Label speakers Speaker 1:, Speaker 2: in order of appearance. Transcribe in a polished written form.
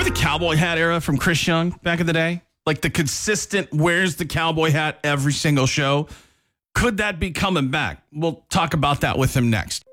Speaker 1: Remember the cowboy hat era from Chris Young back in the day? Like the consistent wears the cowboy hat every single show. Could that be coming back? We'll talk about that with him next.